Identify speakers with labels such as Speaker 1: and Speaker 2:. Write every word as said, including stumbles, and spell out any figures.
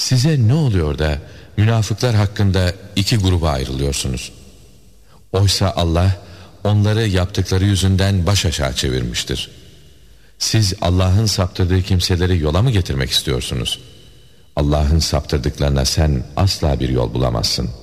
Speaker 1: Size ne oluyor da münafıklar hakkında iki gruba ayrılıyorsunuz? Oysa Allah onları yaptıkları yüzünden baş aşağı çevirmiştir. Siz Allah'ın saptırdığı kimseleri yola mı getirmek istiyorsunuz? Allah'ın saptırdıklarına sen asla bir yol bulamazsın.